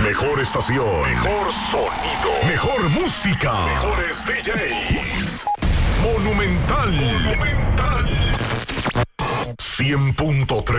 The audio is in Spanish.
Mejor estación. Mejor sonido. Mejor música. Mejores DJs. Monumental. 100.3